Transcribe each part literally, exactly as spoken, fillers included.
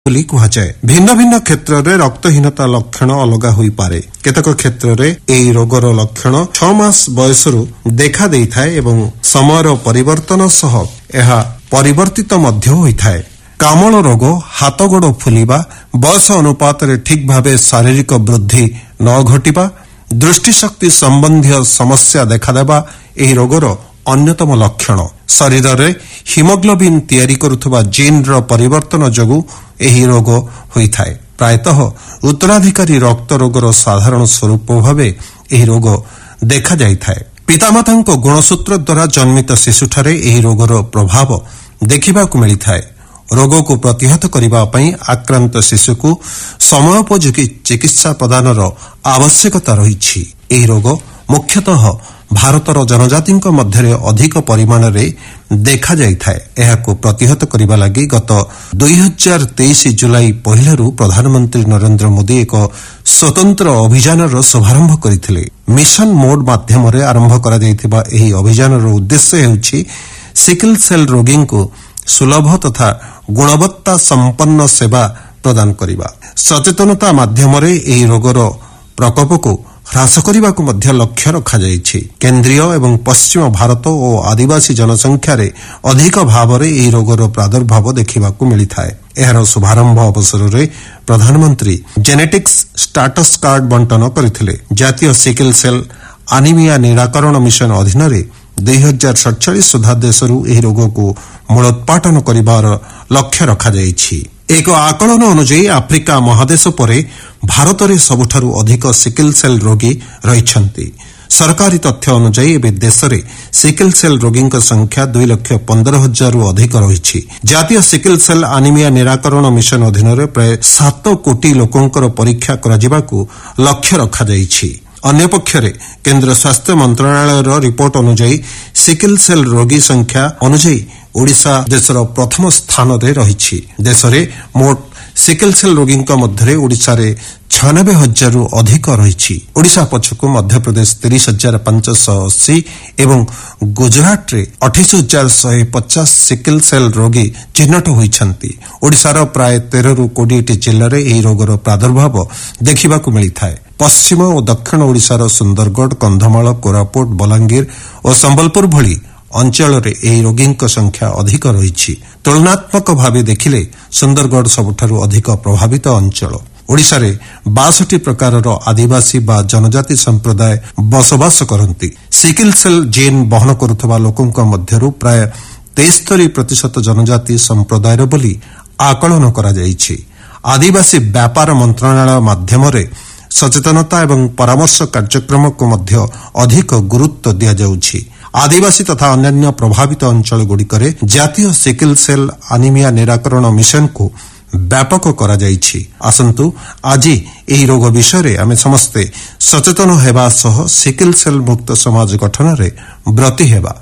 ବୋଲି କୁହାଯାଏ। ଭିନ୍ନ ଭିନ୍ନ କ୍ଷେତ୍ରରେ ରକ୍ତହୀନତା ଲକ୍ଷଣ ଅଲଗା ହୋଇପାରେ। କେତେକ କ୍ଷେତ୍ରରେ ଏହି ରୋଗର ଲକ୍ଷଣ ଛଅ ମାସ ବୟସରୁ ଦେଖା ଦେଇଥାଏ ଏବଂ ସମୟର ପରିବର୍ତ୍ତନ ସହ ଏହା ପରିବର୍ତ୍ତିତ ମଧ୍ୟ ହୋଇଥାଏ। କାମଳ ରୋଗ, ହାତଗୋଡ଼ ଫୁଲିବା, ବୟସ ଅନୁପାତରେ ଠିକ୍ ଭାବେ ଶାରୀରିକ ବୃଦ୍ଧି ନ ଘଟିବା, ଦୃଷ୍ଟିଶକ୍ତି ସମ୍ବନ୍ଧୀୟ ସମସ୍ୟା ଦେଖାଦେବା ଏହି ରୋଗର ଅନ୍ୟତମ ଲକ୍ଷଣ। ଶରୀରରେ ହିମୋଗ୍ଲୋବିନ୍ ତିଆରି କରୁଥିବା ଜିନ୍ର ପରିବର୍ତ୍ତନ ଯୋଗୁଁ ଏହି ରୋଗ ହୋଇଥାଏ। ପ୍ରାୟତଃ ଉତ୍ତରାଧିକାରୀ ରକ୍ତ ରୋଗର ସାଧାରଣ ସ୍ୱରୂପ ଭାବେ ଏହି ରୋଗ ଦେଖାଯାଇଥାଏ। ପିତାମାତାଙ୍କ ଗୁଣସୂତ୍ର ଦ୍ୱାରା ଜନ୍ମିତ ଶିଶୁଠାରେ ଏହି ରୋଗର ପ୍ରଭାବ ଦେଖିବାକୁ ମିଳିଥାଏ। ରୋଗକୁ ପ୍ରତିହତ କରିବା ପାଇଁ ଆକ୍ରାନ୍ତ ଶିଶୁକୁ ସମୟୋପଯୋଗୀ ଚିକିତ୍ସା ପ୍ରଦାନର ଆବଶ୍ୟକତା ରହିଛି। ଏହି ରୋଗ ମୁଖ୍ୟତଃ ଭାରତର ଜନଜାତିଙ୍କ ମଧ୍ୟରେ ଅଧିକ ପରିମାଣରେ ଦେଖାଯାଇଥାଏ। ଏହାକୁ ପ୍ରତିହତ କରିବା ଲାଗି ଗତ ଦୁଇ ହଜାର ତେଇଶ ଜୁଲାଇ ପହିଲାରୁ ପ୍ରଧାନମନ୍ତ୍ରୀ ନରେନ୍ଦ୍ର ମୋଦି ଏକ ସ୍ୱତନ୍ତ୍ର ଅଭିଯାନର ଶୁଭାରମ୍ଭ କରିଥିଲେ। ମିଶନ ମୋଡ୍ ମାଧ୍ୟମରେ ଆରମ୍ଭ କରାଯାଇଥିବା ଏହି ଅଭିଯାନର ଉଦ୍ଦେଶ୍ୟ ହେଉଛି ସିକଲ ସେଲ୍ ରୋଗୀଙ୍କୁ ସୁଲଭ ତଥା ଗୁଣବତ୍ତା ସମ୍ପନ୍ନ ସେବା ପ୍ରଦାନ କରିବା। ସଚେତନତା ମାଧ୍ୟମରେ ଏହି ରୋଗର ପ୍ରକୋପକୁ ହ୍ରାସ କରିବାକୁ ମଧ୍ୟ ଲକ୍ଷ୍ୟ ରଖାଯାଇଛି। କେନ୍ଦ୍ରୀୟ ଏବଂ ପଶ୍ଚିମ ଭାରତ ଓ ଆଦିବାସୀ ଜନସଂଖ୍ୟାରେ ଅଧିକ ଭାବରେ ଏହି ରୋଗର ପ୍ରାଦୁର୍ଭାବ ଦେଖିବାକୁ ମିଳିଥାଏ। ଏହାର ଶୁଭାରମ୍ଭ ଅବସରରେ ପ୍ରଧାନମନ୍ତ୍ରୀ ଜେନେଟିକ୍ସ ଷ୍ଟାଟସ୍ କାର୍ଡ ବଣ୍ଟନ କରିଥିଲେ। ଜାତୀୟ ସିକଲ ସେଲ୍ ଆନିମିଆ ନିରାକରଣ ମିଶନ ଅଧୀନରେ ଦୁଇ ହଜାର ସତଚାଳିଶ ସୁଦ୍ଧା ଦେଶରୁ ଏହି ରୋଗକୁ ମୂଳୋତ୍ପାଟନ କରିବାର ଲକ୍ଷ୍ୟ ରଖାଯାଇଛି। ଏକ ଆକଳନ ଅନୁଯାୟୀ ଆଫ୍ରିକା ମହାଦେଶ ପରେ ଭାରତରେ ସବୁଠାରୁ ଅଧିକ ସିକଲ ସେଲ୍ ରୋଗୀ ରହିଛନ୍ତି। ସରକାରୀ ତଥ୍ୟ ଅନୁଯାୟୀ ଏବେ ଦେଶରେ ସିକଲ ସେଲ୍ ରୋଗୀଙ୍କ ସଂଖ୍ୟା ଦୁଇ ଲକ୍ଷ ପନ୍ଦର ହଜାରରୁ ଅଧିକ ରହିଛି। ଜାତୀୟ ସିକଲ ସେଲ୍ ଆନିମିଆ ନିରାକରଣ ମିଶନ ଅଧୀନରେ ପ୍ରାୟ ସାତ କୋଟି ଲୋକଙ୍କର ପରୀକ୍ଷା କରାଯିବାକୁ ଲକ୍ଷ୍ୟ ରଖାଯାଇଛି। ଅନ୍ୟପକ୍ଷରେ କେନ୍ଦ୍ର ସ୍ୱାସ୍ଥ୍ୟ ମନ୍ତ୍ରଣାଳୟର ରିପୋର୍ଟ ଅନୁଯାୟୀ ସିକଲ ସେଲ୍ ରୋଗୀ ସଂଖ୍ୟା ଅନୁଯାୟୀ ଓଡ଼ିଶା ଦେଶର ପ୍ରଥମ ସ୍ଥାନରେ ରହିଛି। ଦେଶରେ ମୋଟ ସିକଲ ସେଲ୍ ରୋଗୀଙ୍କ ମଧ୍ୟରେ ଓଡ଼ିଶାରେ ଛୟାନବେ ହଜାରରୁ ଅଧିକ ରହିଛି। ଓଡ଼ିଶା ପଛକୁ ମଧ୍ୟପ୍ରଦେଶ ତିରିଶ ହଜାର ପାଞ୍ଚଶହ ଅଶୀ ଏବଂ ଗୁଜରାଟରେ ଅଠେଇଶ ହଜାର ଶହେ ପଚାଶ ସିକଲ ସେଲ୍ ରୋଗୀ ଚିହ୍ନଟ ହୋଇଛନ୍ତି। ଓଡ଼ିଶାର ପ୍ରାୟ ତେରରୁ କୋଡ଼ିଏଟି ଜିଲ୍ଲାରେ ଏହି ରୋଗର ପ୍ରାଦୁର୍ଭାବ ଦେଖିବାକୁ ମିଳିଥାଏ। ପଶ୍ଚିମ ଓ ଦକ୍ଷିଣ ଓଡ଼ିଶାର ସୁନ୍ଦରଗଡ଼, କନ୍ଧମାଳ, କୋରାପୁଟ, ବଲାଙ୍ଗୀର ଓ ସମ୍ବଲପୁର ଭଳି ଅଞ୍ଚଳରେ ଏହି ରୋଗୀଙ୍କ ସଂଖ୍ୟା ଅଧିକ ରହିଛି। ତୁଳନାତ୍ମକ ଭାବେ ଦେଖିଲେ ସୁନ୍ଦରଗଡ଼ ସବୁଠାରୁ ଅଧିକ ପ୍ରଭାବିତ ଅଞ୍ଚଳ। ଓଡ଼ିଶାରେ ବାଷଠି ପ୍ରକାରର ଆଦିବାସୀ ବା ଜନଜାତି ସମ୍ପ୍ରଦାୟ ବସବାସ କରନ୍ତି। ସିକଲ ସେଲ୍ ଜିନ୍ ବହନ କରୁଥିବା ଲୋକଙ୍କ ମଧ୍ୟରୁ ପ୍ରାୟ ତେସ୍ତରୀ ପ୍ରତିଶତ ଜନଜାତି ସମ୍ପ୍ରଦାୟର ବୋଲି ଆକଳନ କରାଯାଇଛି। ଆଦିବାସୀ ବ୍ୟାପାର ମନ୍ତ୍ରଣାଳୟ ମାଧ୍ୟମରେ ସଚେତନତା ଏବଂ ପରାମର୍ଶ କାର୍ଯ୍ୟକ୍ରମକୁ ମଧ୍ୟ ଅଧିକ ଗୁରୁତ୍ୱ ଦିଆଯାଉଛି। ଆଦିବାସୀ ତଥା ଅନ୍ୟାନ୍ୟ ପ୍ରଭାବିତ ଅଞ୍ଚଳଗୁଡ଼ିକରେ ଜାତୀୟ ସିକଲ ସେଲ୍ ଆନିମିଆ ନିରାକରଣ ମିଶନକୁ ବ୍ୟାପକ କରାଯାଇଛି। ଆସନ୍ତୁ ଆଜି ଏହି ରୋଗ ବିଷୟରେ ଆମେ ସମସ୍ତେ ସଚେତନ ହେବା ସହ ସିକଲ ସେଲ୍ ମୁକ୍ତ ସମାଜ ଗଠନରେ ବ୍ରତୀ ହେବା।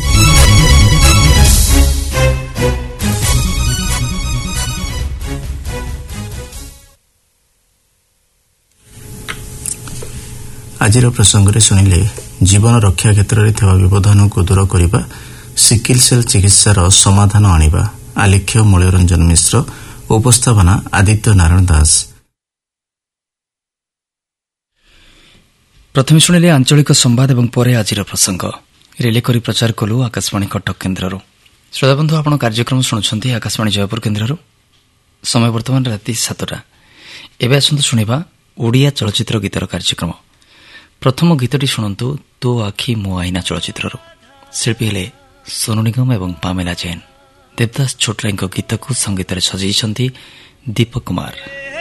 ଆଜିର ପ୍ରସଙ୍ଗରେ ଶୁଣିଲେ ଜୀବନ ରକ୍ଷା କ୍ଷେତ୍ରରେ ଥିବା ବ୍ୟବଧାନକୁ ଦୂର କରିବା, ସିକଲ ସେଲ୍ ଚିକିତ୍ସାର ସମାଧାନ ଆଣିବା। ଆଲେଖ୍ୟ ମୂଲ୍ୟରଞ୍ଜନ ମିଶ୍ର, ଉପସ୍ଥାପନା ଆଦିତ୍ୟ ନାରାୟଣ ଦାସ। ପ୍ରଥମେ ଶୁଣିଲେ ଆଞ୍ଚଳିକ ସମ୍ବାଦ ଏବଂ ପରେ ଆଜିର ପ୍ରସଙ୍ଗ। ରିଲେ କରି ପ୍ରଚାର କଲୁ ଆକାଶବାଣୀ କଟକ କେନ୍ଦ୍ରରୁ। ଶ୍ରୋତାବନ୍ଧୁ, ଆପଣ କାର୍ଯ୍ୟକ୍ରମ ଶୁଣୁଛନ୍ତି ଆକାଶବାଣୀ ଜୟପୁର କେନ୍ଦ୍ରରୁ। ସମୟ ବର୍ତ୍ତମାନ ରାତି ସାତଟା। ଏବେ ଆସନ୍ତୁ ଶୁଣିବା ଓଡ଼ିଆ ଚଳଚ୍ଚିତ୍ର ଗୀତର କାର୍ଯ୍ୟକ୍ରମ। ପ୍ରଥମ ଗୀତଟି ଶୁଣନ୍ତୁ ତୋ ଆଖି ମୋ ଆଇନା ଚଳଚ୍ଚିତ୍ରରୁ। ଶିଳ୍ପୀ ହେଲେ ସୋନୁ ନିଗମ ଏବଂ ପାମେଲା ଜୈନ। ଦେବଦାସ ଛୋଟରାୟଙ୍କ ଗୀତକୁ ସଙ୍ଗୀତରେ ସଜାଇଛନ୍ତି ଦୀପକ କୁମାର।